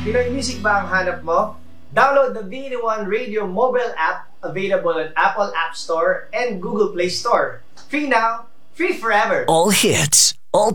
Pinoy music ba ang hanap mo? Download the VN1 Radio mobile app available on Apple App Store and Google Play Store. Free now, free forever. All hits,